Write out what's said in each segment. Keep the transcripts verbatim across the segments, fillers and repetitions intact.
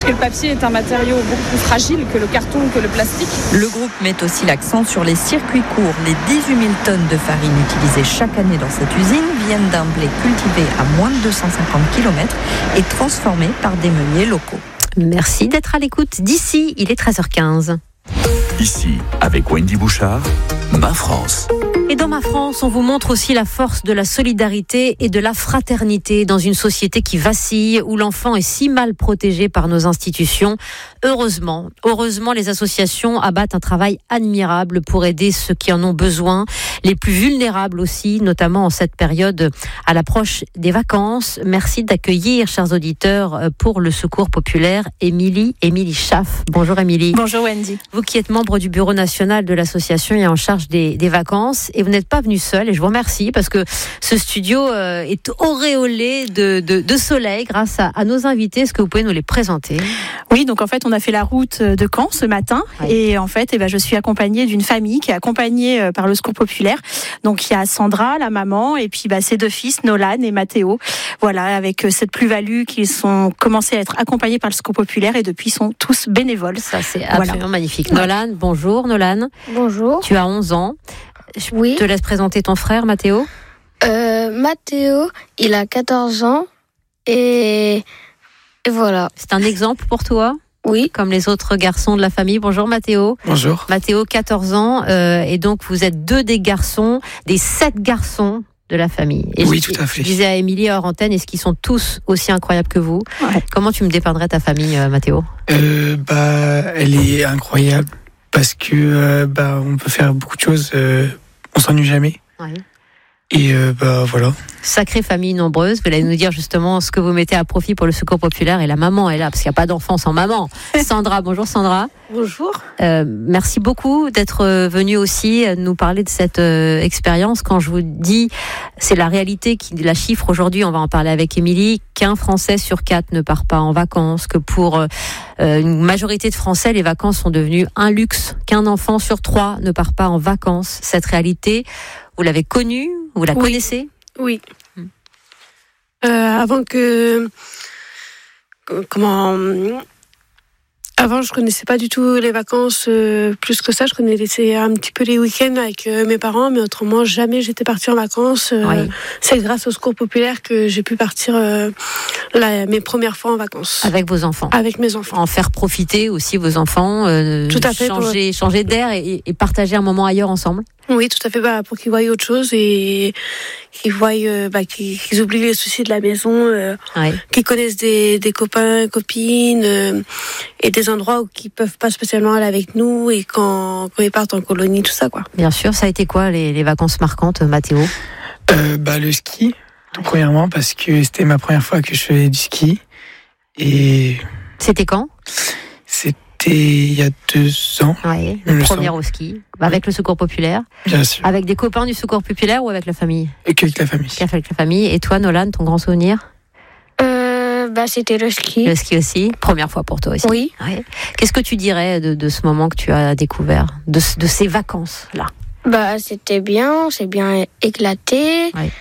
le papier est un matériau beaucoup plus fragile que le carton, que le plastique. Le groupe met aussi l'accent sur les circuits courts. Les dix-huit mille tonnes de farine utilisées chaque année dans cette usine viennent d'un blé cultivé à moins de deux cent cinquante kilomètres et transformé par des meuniers locaux. Merci d'être à l'écoute d'ici, il est treize heures quinze. Ici, avec Wendy Bouchard, Ma France. Et dans Ma France, on vous montre aussi la force de la solidarité et de la fraternité dans une société qui vacille, où l'enfant est si mal protégé par nos institutions. Heureusement, heureusement, les associations abattent un travail admirable pour aider ceux qui en ont besoin, les plus vulnérables aussi, notamment en cette période à l'approche des vacances. Merci d'accueillir, chers auditeurs, pour le Secours populaire, Émilie, Émilie Schaff. Bonjour Émilie. Bonjour Wendy. Vous qui êtes membre du bureau national de l'association et en charge des, des vacances, et vous n'êtes pas venue seule, et je vous remercie parce que ce studio euh, est auréolé de, de, de soleil grâce à, à nos invités. Est-ce que vous pouvez nous les présenter ? Oui, donc en fait, on a fait la route de Caen ce matin, oui. et en fait, eh ben, je suis accompagnée d'une famille qui est accompagnée par le Secours populaire. Donc il y a Sandra, la maman, et puis bah, ses deux fils, Nolan et Mathéo. Voilà, avec cette plus-value qu'ils sont commencés à être accompagnés par le Secours populaire et depuis ils sont tous bénévoles. Ça, c'est absolument voilà. magnifique. Ouais. Nolan, bonjour Nolan. Bonjour. Tu as onze ans. Je oui. te laisse présenter ton frère, Mathéo. Euh, Mathéo, il a quatorze ans et, et voilà. C'est un exemple pour toi ? Oui. Comme les autres garçons de la famille. Bonjour Mathéo. Bonjour. Mathéo, quatorze ans, euh, et donc vous êtes deux des garçons, des sept garçons de la famille. Et oui, je, tout à fait. Je disais à Émilie hors antenne, est-ce qu'ils sont tous aussi incroyables que vous ? Ouais. Comment tu me dépeindrais ta famille, euh, Mathéo ? euh, bah, Elle est incroyable parce que euh, bah, on peut faire beaucoup de choses, euh, on s'ennuie jamais. Ouais. Et euh, bah voilà. Sacrée famille nombreuse. Vous allez nous dire justement ce que vous mettez à profit pour le Secours populaire. Et la maman est là, parce qu'il n'y a pas d'enfant sans maman. Sandra, bonjour Sandra. Bonjour. Euh, merci beaucoup d'être venue aussi nous parler de cette euh, expérience. Quand je vous dis, c'est la réalité qui la chiffre aujourd'hui, on va en parler avec Émilie, qu'un Français sur quatre ne part pas en vacances, que pour euh, une majorité de Français, les vacances sont devenues un luxe, qu'un enfant sur trois ne part pas en vacances. Cette réalité, vous l'avez connue, vous la oui. connaissez ? Oui. Hum. Euh, avant que... Comment... Avant, je connaissais pas du tout les vacances euh, plus que ça. Je connaissais un petit peu les week-ends avec euh, mes parents, mais autrement, jamais j'étais partie en vacances. Euh, oui. C'est grâce au Secours populaire que j'ai pu partir euh, la, mes premières fois en vacances. Avec vos enfants. Avec mes enfants. En faire profiter aussi vos enfants. Euh, tout à fait. Changer, pour... changer d'air et, et partager un moment ailleurs ensemble. Oui, tout à fait, bah, pour qu'ils voient autre chose et qu'ils voient, euh, bah, qu'ils, qu'ils oublient les soucis de la maison, euh, ouais. qu'ils connaissent des, des copains, copines euh, et des endroits où ils peuvent pas spécialement aller avec nous et quand, quand ils partent en colonie, tout ça, quoi. Bien sûr, ça a été quoi les, les vacances marquantes, Mathéo ? euh, bah, Le ski, tout premièrement, parce que c'était ma première fois que je faisais du ski. Et... C'était quand ? C'était il y a deux ans. Oui, le premier au ski, avec le Secours populaire. Bien sûr. Avec des copains du Secours populaire ou avec la famille ? Et qu'avec la famille. Qu'avec la famille. Et toi, Nolan, ton grand souvenir ? euh, bah, C'était le ski. Le ski aussi. Première fois pour toi aussi. Oui. Ouais. Qu'est-ce que tu dirais de, de ce moment que tu as découvert, de, de ces vacances-là ? Bah, c'était bien, c'est bien éclaté. Oui.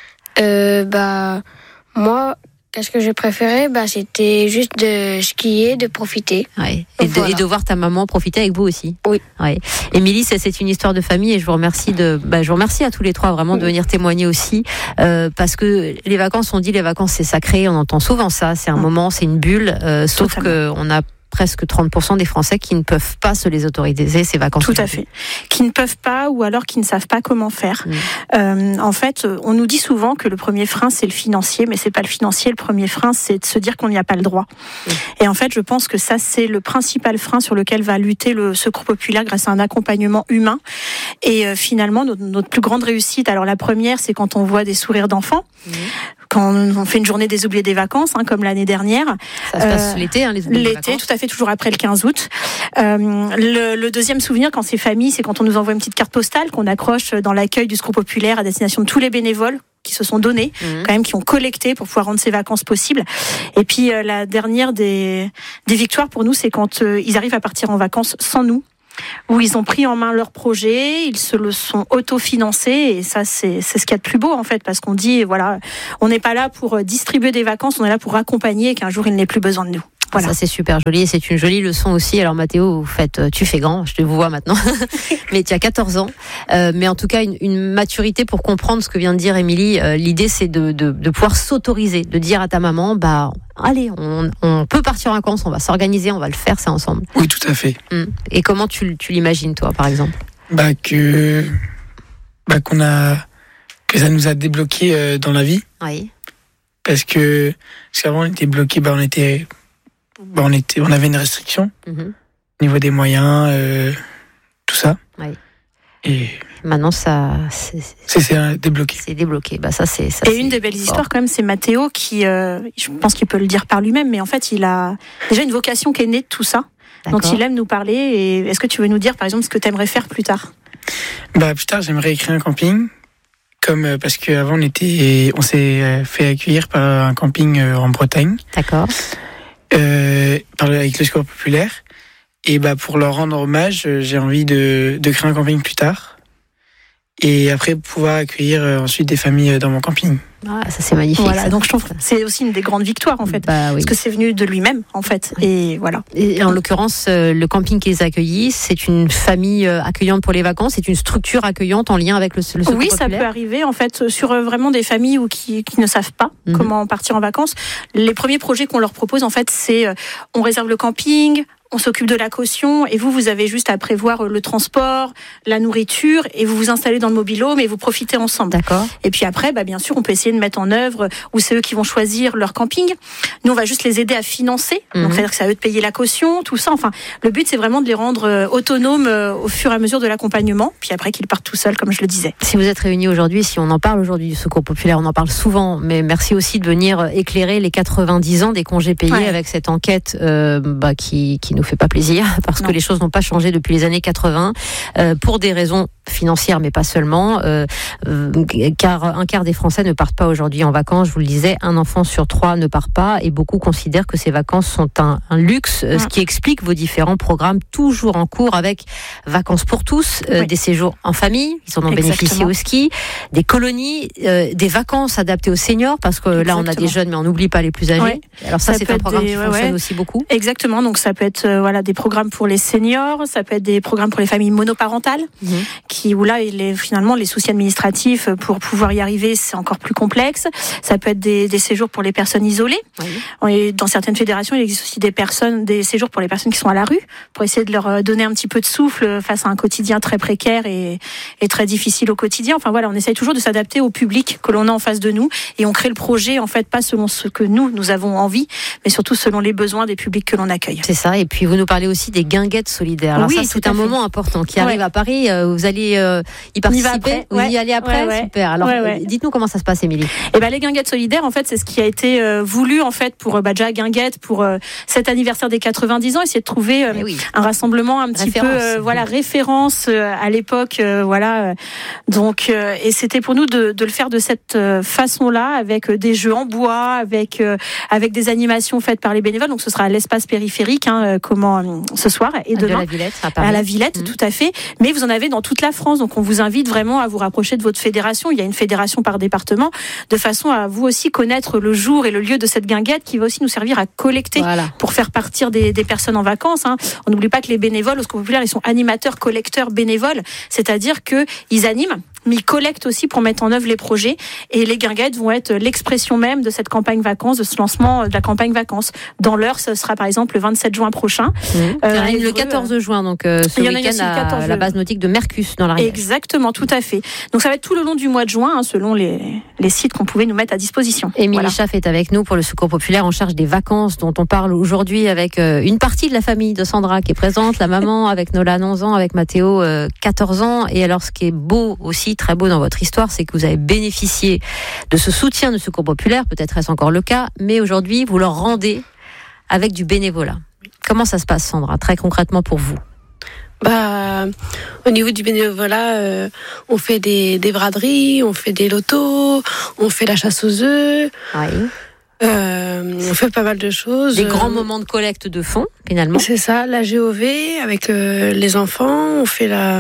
Euh, bah, moi... Qu'est-ce que j'ai préféré ? Bah, c'était juste de skier, de profiter. Ouais. Et, voilà. de, et de voir ta maman profiter avec vous aussi. Oui. Ouais. Émilie, c'est, c'est une histoire de famille et je vous remercie de, bah, je vous remercie à tous les trois vraiment oui. de venir témoigner aussi, euh, parce que les vacances, on dit les vacances c'est sacré, on entend souvent ça, c'est un mmh. moment, c'est une bulle, euh, sauf que on a presque trente pour cent des Français qui ne peuvent pas se les autoriser, ces vacances. Tout à fait. Qui ne peuvent pas ou alors qui ne savent pas comment faire. Mmh. Euh, en fait, on nous dit souvent que le premier frein, c'est le financier, mais c'est pas le financier. Le premier frein, c'est de se dire qu'on n'y a pas le droit. Mmh. Et en fait, je pense que ça, c'est le principal frein sur lequel va lutter le Secours populaire grâce à un accompagnement humain. Et euh, finalement, notre, notre plus grande réussite, alors la première, c'est quand on voit des sourires d'enfants. Mmh. Quand on fait une journée des oubliés des vacances, hein, comme l'année dernière. Ça se passe euh, l'été, hein, les oubliés l'été, des vacances. L'été, tout à fait, toujours après le quinze août. Euh, le, le deuxième souvenir, quand c'est famille, c'est quand on nous envoie une petite carte postale qu'on accroche dans l'accueil du Secours populaire à destination de tous les bénévoles qui se sont donnés, mmh. quand même, qui ont collecté pour pouvoir rendre ces vacances possibles. Et puis, euh, la dernière des, des victoires pour nous, c'est quand euh, ils arrivent à partir en vacances sans nous, où ils ont pris en main leur projet, ils se le sont autofinancés, et ça c'est, c'est ce qu'il y a de plus beau en fait, parce qu'on dit voilà, on n'est pas là pour distribuer des vacances, on est là pour accompagner et qu'un jour il n'ait plus besoin de nous. Voilà. Ça, c'est super joli et c'est une jolie leçon aussi. Alors, Mathéo, vous faites, tu fais grand, je te vous vois maintenant, mais tu as quatorze ans. Euh, mais en tout cas, une, une maturité pour comprendre ce que vient de dire Émilie. Euh, l'idée, c'est de, de, de pouvoir s'autoriser, de dire à ta maman, bah, allez, on, on peut partir en vacances, on va s'organiser, on va le faire, c'est ensemble. Oui, tout à fait. Hum. Et comment tu, tu l'imagines, toi, par exemple? Bah, que, bah, qu'on a, que ça nous a débloqué euh, dans la vie. Oui. Parce que, parce qu'avant, on était bloqué, bah, on était, bah, on était, on avait une restriction Mm-hmm. au niveau des moyens, euh, tout ça. Oui. Et maintenant, ça, c'est, c'est, c'est débloqué. C'est débloqué. Bah, ça, c'est, ça, Et c'est une des belles fort. histoires, quand même, c'est Mathéo qui, euh, je pense qu'il peut le dire par lui-même, mais en fait, il a déjà une vocation qui est née de tout ça, D'accord. dont il aime nous parler. Et est-ce que tu veux nous dire, par exemple, ce que tu aimerais faire plus tard? Bah, plus tard, j'aimerais créer un camping. Comme, euh, parce qu'avant, on était, on s'est euh, fait accueillir par un camping euh, en Bretagne. D'accord. Euh, par, avec le Secours Populaire. Et bah, pour leur rendre hommage, euh, j'ai envie de, de créer un camping plus tard. Et après, pouvoir accueillir euh, ensuite des familles euh, dans mon camping. Ah, ça, c'est magnifique. Voilà, ça. donc je trouve que c'est aussi une des grandes victoires, en fait. Bah, oui. Parce que c'est venu de lui-même, en fait. Oui. Et voilà. Et en l'occurrence, euh, le camping qui les accueillit, c'est une famille euh, accueillante pour les vacances, c'est une structure accueillante en lien avec le, le Secours Oui, ça Populaire. peut arriver, en fait, sur euh, vraiment des familles où qui, qui ne savent pas Mhm. comment partir en vacances. Les premiers projets qu'on leur propose, en fait, c'est euh, on réserve le camping, on s'occupe de la caution, et vous, vous avez juste à prévoir euh, le transport, la nourriture, et vous vous installez dans le mobil-home et vous profitez ensemble. D'accord. Et puis après, bah, bien sûr, on peut essayer de mettre en œuvre, ou c'est eux qui vont choisir leur camping. Nous, on va juste les aider à financer. Mhm. Donc, c'est-à-dire que c'est à eux de payer la caution, tout ça. Enfin, le but, c'est vraiment de les rendre euh, autonomes euh, au fur et à mesure de l'accompagnement. Puis après, qu'ils partent tout seuls, comme je le disais. Si vous êtes réunis aujourd'hui, si on en parle aujourd'hui du Secours Populaire, on en parle souvent, mais merci aussi de venir éclairer les quatre-vingt-dix ans des congés payés Ouais. avec cette enquête euh, bah, qui qui nous fait pas plaisir parce Non. que les choses n'ont pas changé depuis les années quatre-vingts euh, pour des raisons financières, mais pas seulement, euh, euh, car un quart des Français ne partent pas aujourd'hui en vacances. Je vous le disais, un enfant sur trois ne part pas et beaucoup considèrent que ces vacances sont un, un luxe, euh, ce qui explique vos différents programmes toujours en cours avec Vacances pour tous, euh, Oui. des séjours en famille, ils en ont Exactement. bénéficié au ski, des colonies, euh, des vacances adaptées aux seniors, parce que là on a des Exactement. jeunes, mais on n'oublie pas les plus âgés. Ouais. Alors ça, Ça c'est peut un être programme des- qui ouais, fonctionne ouais. aussi beaucoup. Exactement, donc ça peut être euh, voilà des programmes pour les seniors, ça peut être des programmes pour les familles monoparentales, Mhm. qui où là il est, finalement les soucis administratifs euh, pour pouvoir y arriver c'est encore plus complexe. Ça peut être des, des séjours pour les personnes isolées. Oui. Et dans certaines fédérations, il existe aussi des personnes, des séjours pour les personnes qui sont à la rue, pour essayer de leur euh, donner un petit peu de souffle face à un quotidien très précaire et, et très difficile au quotidien. Enfin voilà, on essaye toujours de s'adapter au public que l'on a en face de nous et on crée le projet en fait pas selon ce que nous nous avons envie, mais surtout selon les besoins des publics que l'on accueille. C'est ça, et puis vous nous parlez aussi des guinguettes solidaires. Alors Oui, ça, tout c'est à un fait. moment important qui Ouais. arrive à Paris. Euh, vous allez euh, y On y va participer. après, Vous ouais. y allez après. Ouais, ouais. Super. Alors, Ouais, ouais. euh, dites-nous comment ça se passe, Émilie. Et ben les guinguettes solidaires, en fait, c'est ce qui a été euh, voulu en fait pour euh, bah, déjà Guinguette pour euh, cet anniversaire des quatre-vingt-dix ans, essayer de trouver euh, Eh oui. un rassemblement un petit Référence. peu euh, voilà référence euh, à l'époque euh, voilà euh, donc euh, et c'était pour nous de, de le faire de cette euh, façon-là avec euh, des jeux en bois avec euh, avec des animations faites par les bénévoles, donc ce sera à l'espace périphérique hein, euh, comment euh, ce soir et De demain la Villette, à Paris. à la Villette, Mhm. tout à fait. Mais vous en avez dans toute la France, donc on vous invite vraiment à vous rapprocher de votre fédération. Il y a une fédération par département, de façon à vous aussi connaître le jour et le lieu de cette guinguette qui va aussi nous servir à collecter Voilà. pour faire partir des, des personnes en vacances. Hein. On n'oublie pas que les bénévoles au Secours Populaire, ils sont animateurs, collecteurs, bénévoles, c'est-à-dire que ils animent, mais ils collectent aussi pour mettre en œuvre les projets. Et les guinguettes vont être l'expression même de cette campagne vacances, de ce lancement de la campagne vacances. Dans l'heure, ce sera par exemple le vingt-sept juin prochain. Mhm. Euh, Il y en a une Évreux, le quatorze juin, donc euh, ce il y en a une week-end aussi le à quatorze. la base nautique de Mercus dans la Rivière. Exactement, tout à fait. Donc ça va être tout le long du mois de juin, hein, selon les, les sites qu'on pouvait nous mettre à disposition. Émilie Voilà. Schaff est avec nous pour le Secours Populaire en charge des vacances dont on parle aujourd'hui avec euh, une partie de la famille de Sandra qui est présente, la maman avec Nolan onze ans, avec Mathéo euh, quatorze ans. Et alors ce qui est beau aussi, très beau dans votre histoire, c'est que vous avez bénéficié de ce soutien du Secours Populaire, peut-être est-ce encore le cas, mais aujourd'hui vous leur rendez avec du bénévolat. Comment ça se passe, Sandra, très concrètement pour vous? Bah, au niveau du bénévolat, euh, on fait des, des braderies, on fait des lotos, on fait la chasse aux œufs, Oui. euh, on fait pas mal de choses. Des grands Euh, moments de collecte de fonds, finalement. C'est ça, la G O V avec euh, les enfants, on fait la,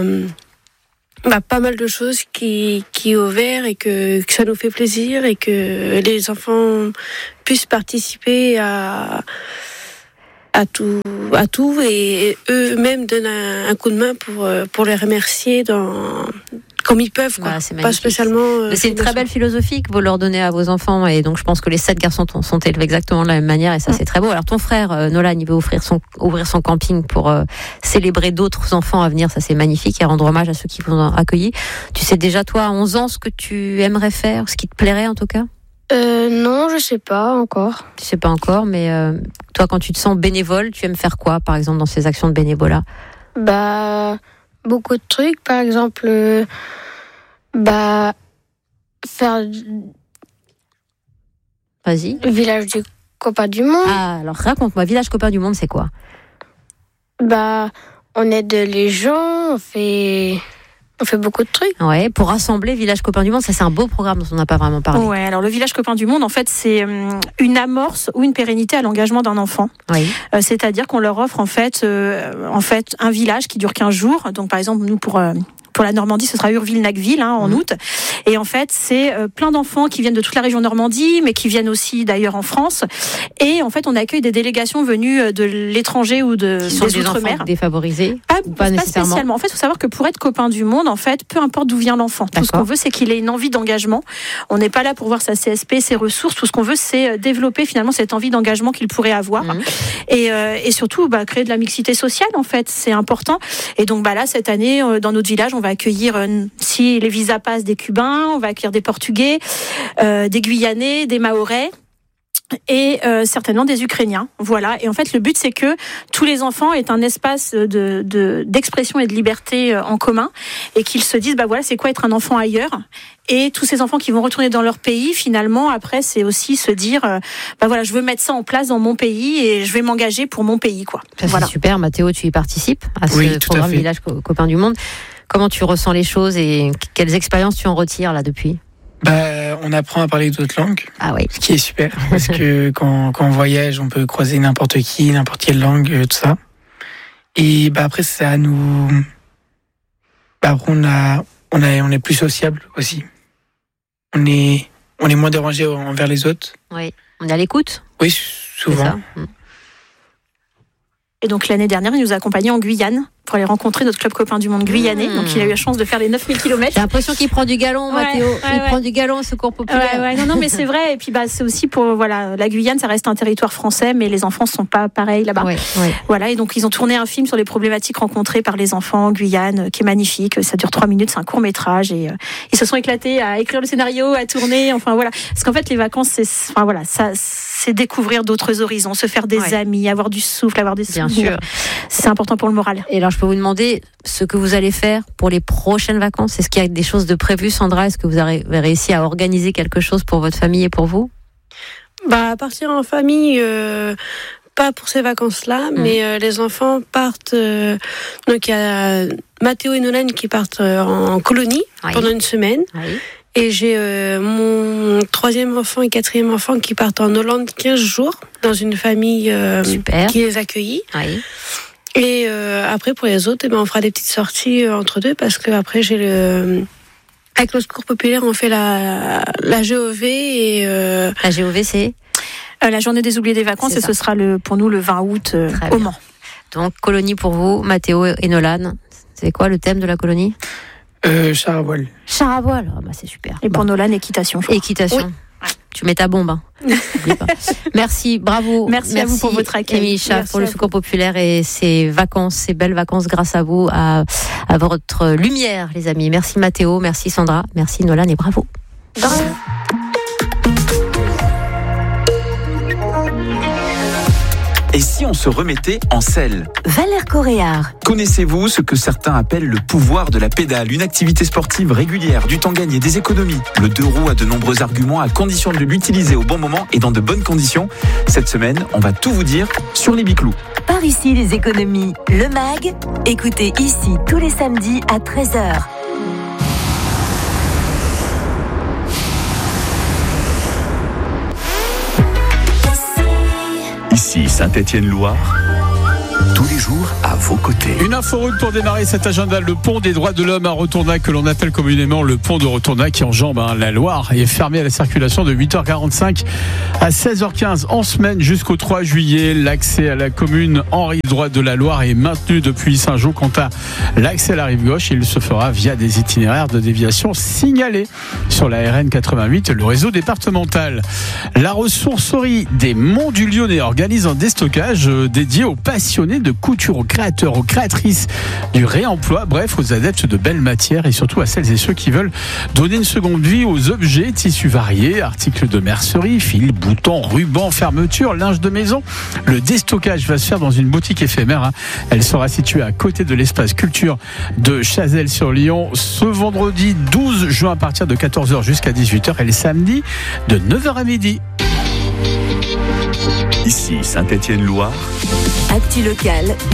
bah, pas mal de choses qui, qui est ouvert et que, que ça nous fait plaisir et que les enfants puissent participer à, à tout, à tout et eux-mêmes donnent un, un coup de main pour, pour les remercier dans, comme ils peuvent, quoi. Voilà, c'est pas spécialement. Euh, c'est une très belle philosophie que vous leur donnez à vos enfants et donc je pense que les sept garçons t- sont élevés exactement de la même manière et ça c'est très beau. Alors ton frère euh, Nolan, il veut offrir son, ouvrir son camping pour euh, célébrer d'autres enfants à venir, ça c'est magnifique et rendre hommage à ceux qui vous ont accueillis. Tu sais déjà toi à onze ans ce que tu aimerais faire, ce qui te plairait en tout cas? Euh, non, je sais pas encore. Tu sais pas encore, mais euh, toi quand tu te sens bénévole, tu aimes faire quoi par exemple dans ces actions de bénévolat? Bah, beaucoup de trucs, par exemple, euh, bah, faire Vas-y. le village du copain du monde. Ah, alors raconte-moi, Village Copain du Monde, c'est quoi? Bah, on aide les gens, on fait, on fait beaucoup de trucs. Ouais, pour rassembler Village Copain du Monde, ça c'est un beau programme dont on n'a pas vraiment parlé. Ouais, alors le village copain du monde, en fait, c'est hum, une amorce ou une pérennité à l'engagement d'un enfant. Oui. Euh, c'est-à-dire qu'on leur offre en fait, euh, en fait, un village qui dure quinze jours. Donc, par exemple, nous pour euh, pour la Normandie, ce sera Urville-Nacqueville hein, en mmh. août. Et en fait, c'est euh, plein d'enfants qui viennent de toute la région Normandie, mais qui viennent aussi d'ailleurs en France. Et en fait, on accueille des délégations venues de l'étranger ou de qui sont des, des outre-mer. Enfants défavorisés. Pas, ou pas, pas nécessairement. spécialement. En fait, il faut savoir que pour être copain du monde, en fait, peu importe d'où vient l'enfant. Tout ce qu'on veut, c'est qu'il ait une envie d'engagement. On n'est pas là pour voir sa C S P, ses ressources. Tout ce qu'on veut, c'est développer finalement cette envie d'engagement qu'il pourrait avoir. Mmh. Et, euh, et surtout, bah, créer de la mixité sociale, en fait. C'est important. Et donc, bah, là, cette année, euh, dans notre village, on va accueillir, euh, si les visas passent, des Cubains, on va accueillir des Portugais, euh, des Guyanais, des Mahorais. Et euh, certainement des Ukrainiens, voilà. Et en fait, le but c'est que tous les enfants aient un espace de, de d'expression et de liberté en commun, et qu'ils se disent bah voilà, c'est quoi être un enfant ailleurs. Et tous ces enfants qui vont retourner dans leur pays, finalement, après, c'est aussi se dire euh, bah voilà, je veux mettre ça en place dans mon pays et je vais m'engager pour mon pays, quoi. Ça, voilà. C'est super, Mathéo, tu y participes à ce oui, programme Village Copain du Monde. Comment tu ressens les choses et quelles expériences tu en retires là depuis? Bah, on apprend à parler d'autres langues, ah oui. ce qui est super, parce que quand, quand on voyage, on peut croiser n'importe qui, n'importe quelle langue, tout ça. Et bah, après, ça nous... Bah, après, on, a, on, a, on est plus sociable aussi. On est, on est moins dérangé envers les autres. Oui, on est à l'écoute. Oui, souvent. Et donc l'année dernière, il nous a accompagnés en Guyane pour aller rencontrer notre club copain du monde guyanais. Mmh. Donc il a eu la chance de faire les neuf mille kilomètres. J'ai l'impression qu'il prend du galon, ouais, Mathéo. Ouais, il ouais. prend du galon au Secours populaire. Ouais, ouais, non, non, mais c'est vrai. Et puis bah c'est aussi pour voilà, la Guyane, ça reste un territoire français, mais les enfants sont pas pareils là-bas. Ouais, ouais. Voilà, et donc ils ont tourné un film sur les problématiques rencontrées par les enfants en Guyane, qui est magnifique. Ça dure trois minutes, c'est un court métrage, et euh, ils se sont éclatés à écrire le scénario, à tourner. Enfin voilà, parce qu'en fait les vacances, c'est, enfin voilà, ça, c'est découvrir d'autres horizons, se faire des ouais. amis, avoir du souffle, avoir des souvenirs. Bien sûr. C'est important pour le moral. Et alors je peux vous demander ce que vous allez faire pour les prochaines vacances. Est-ce qu'il y a des choses de prévues, Sandra? Est-ce que vous avez réussi à organiser quelque chose pour votre famille et pour vous? Bah, partir en famille, euh, pas pour ces vacances-là, mmh. mais euh, les enfants partent. Euh, donc il y a Mathéo et Nolan qui partent euh, en colonie oui. pendant une semaine. Oui. Et j'ai euh, mon troisième enfant et quatrième enfant qui partent en Hollande quinze jours dans une famille euh, qui les accueillit. Oui. Et euh, après, pour les autres, eh ben, on fera des petites sorties euh, entre deux, parce que après, j'ai le... Avec le Secours populaire, on fait la, la G O V. Et, euh... La G O V, c'est euh, la journée des oubliés des vacances, c'est et ça. Ce sera le, pour nous le vingt août euh, au Mans. Donc, colonie pour vous, Mathéo et Nolan. C'est quoi le thème de la colonie? euh, Char à voile. Char à voile, oh, bah, c'est super. Et pour bah. Nolan, équitation. Je crois. Équitation. Oui. Tu mets ta bombe. Hein. Merci, bravo. Merci, Merci à vous pour votre accueil. Émilie Schaaf pour le Secours populaire et ces vacances, ces belles vacances grâce à vous, à, à votre lumière, les amis. Merci Mathéo, merci Sandra, merci Nolan et bravo. Bravo. Et si on se remettait en selle? Valère Coréard. Connaissez-vous ce que certains appellent le pouvoir de la pédale? Une activité sportive régulière, du temps gagné, des économies. Le deux roues a de nombreux arguments à condition de l'utiliser au bon moment et dans de bonnes conditions. Cette semaine, on va tout vous dire sur les biclous. Par ici, les économies. Le MAG. Écoutez ici tous les samedis à treize heures. Ici Saint-Étienne-Loire, tous les jours à vos côtés. Une info route pour démarrer cet agenda. Le pont des droits de l'homme à Retournac, que l'on appelle communément le pont de Retournac, qui enjambe hein, la Loire, est fermé à la circulation de huit heures quarante-cinq à seize heures quinze en semaine jusqu'au trois juillet. L'accès à la commune en rive droite de la Loire est maintenu depuis Saint-Jean. Quant à l'accès à la rive gauche, il se fera via des itinéraires de déviation signalés sur la R N quatre-vingt-huit, le réseau départemental. La ressourcerie des Monts du Lyonnais organise un déstockage dédié aux passionnés de couture, aux créateurs, aux créatrices du réemploi, bref, aux adeptes de belles matières et surtout à celles et ceux qui veulent donner une seconde vie aux objets, tissus variés, articles de mercerie, fils, boutons, rubans, fermetures, linge de maison. Le déstockage va se faire dans une boutique éphémère. Hein. Elle sera située à côté de l'espace culture de Chazelles-sur-Lyon ce vendredi douze juin à partir de quatorze heures jusqu'à dix-huit heures et le samedi de neuf heures à midi. Ici Saint-Étienne-Loire. Actu locale,